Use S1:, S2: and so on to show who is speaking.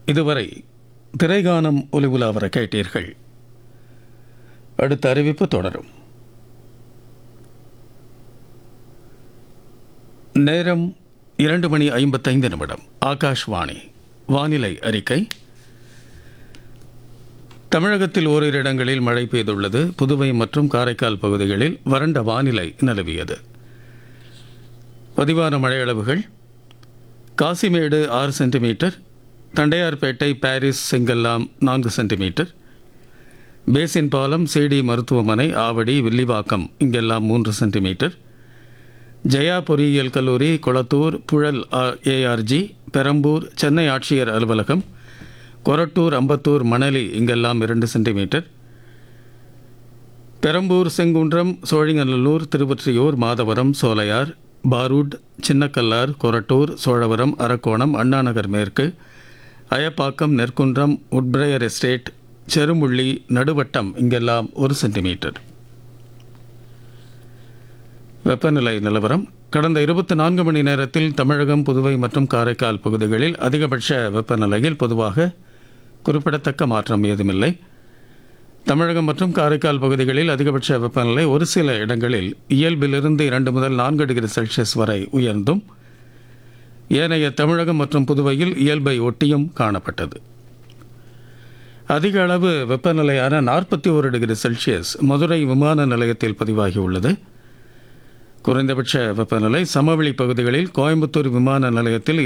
S1: இதுவரை திரைகானம் ஒலிவுலா வர கேட்டீர்கள். அடுத்த அறிவிப்பு தொடரும். நேரம் 2:55. ஆகாஷ்வாணி. வானிலை அறிக்கை. தமிழகத்தில் ஓரிரு இடங்களில் மழை பெய்துள்ளது. புதுவை மற்றும் காரைக்கால் பகுதிகளில் வறண்ட வானிலை நிலவியது. பதிவான மழையளவுகள்: Kasimedu 6 centimetre, Tondiarpet, Paris, செங்கல்லாம் 4 centimetre, basin பாலம், சிடி மருத்துவமனை, ஆவடி, வில்லிவாக்கம் இங்கெல்லாம் 3 சென்டிமீட்டர், ஜெயா பொறியியல் கல்லூரி, கொளத்தூர், புழல் ஏஆர்ஜி, பெரம்பூர், சென்னை ஆட்சியர் அலுவலகம், கொரட்டூர், அம்பத்தூர், மணலி இங்கெல்லாம் 2 சென்டிமீட்டர், பெரம்பூர், செங்குன்றம், சோழிங்கநல்லூர், திருவொற்றியூர், மாதவரம், சோலையார், பாரூட், சின்னக்கல்லார், கொரட்டூர், சோழவரம், அரக்கோணம், அண்ணாநகர் மேற்கு, அயப்பாக்கம், நெற்குன்றம், உட்பிரையர் எஸ்டேட், செருமுள்ளி, நடுவட்டம் இங்கெல்லாம் 1 சென்டிமீட்டர். வெப்பநிலை நிலவரம். கடந்த 24 மணி நேரத்தில் தமிழகம், புதுவை மற்றும் காரைக்கால் பகுதிகளில் அதிகபட்ச வெப்பநிலையில் பொதுவாக குறிப்பிடத்தக்க மாற்றம் ஏதுமில்லை. தமிழகம் மற்றும் காரைக்கால் பகுதிகளில் அதிகபட்ச வெப்பநிலை ஒரு சில இடங்களில் இயல்பிலிருந்து 2 முதல் 4 டிகிரி செல்சியஸ் வரை உயர்ந்தும், ஏனைய தமிழகம் மற்றும் புதுவையில் இயல்பை ஒட்டியும் காணப்பட்டது. அதிக அளவு வெப்பநிலையான 41 டிகிரி செல்சியஸ் மதுரை விமான நிலையத்தில் பதிவாகியுள்ளது. குறைந்தபட்ச வெப்பநிலை சமவெளி பகுதிகளில் கோயம்புத்தூர் விமான நிலையத்தில்